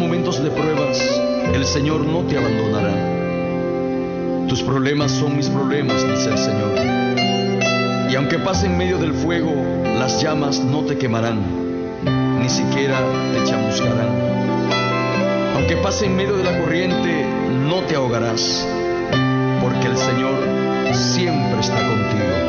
momentos de pruebas, el Señor no te abandonará. Tus problemas son mis problemas, dice el Señor. Y aunque pase en medio del fuego, las llamas no te quemarán, ni siquiera te chamuscarán. Aunque pase en medio de la corriente, no te ahogarás, porque el Señor siempre está contigo.